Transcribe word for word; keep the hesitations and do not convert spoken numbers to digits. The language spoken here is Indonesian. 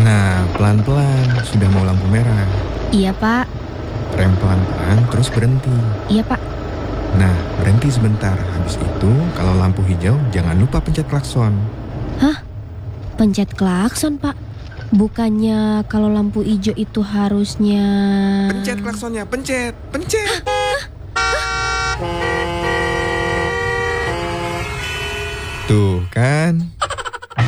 Nah, pelan-pelan, sudah mau lampu merah. Iya, Pak. Rem pelan-pelan, terus berhenti. Iya, Pak. Nah, berhenti sebentar. Habis itu, kalau lampu hijau, jangan lupa pencet klakson. Hah? Pencet klakson, Pak? Bukannya kalau lampu hijau itu harusnya... Pencet klaksonnya, pencet, pencet. Tuh kan?